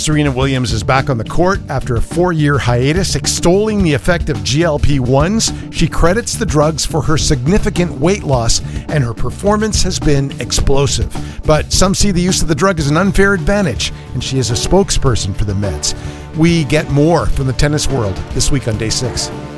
Serena Williams is back on the court after a 4-year hiatus, extolling the effect of GLP-1s. She credits the drugs for her significant weight loss, and her performance has been explosive. But some see the use of the drug as an unfair advantage, and she is a spokesperson for the meds. We get more from the tennis world this week on Day 6.